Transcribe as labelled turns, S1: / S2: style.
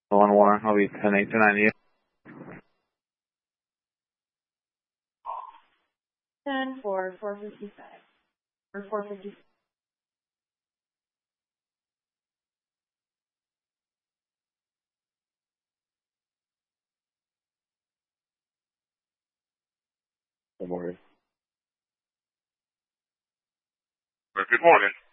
S1: 1 War, I'll be 10-8 to 90.
S2: 10 for 455. Or 456.
S3: Good morning.
S4: Good morning.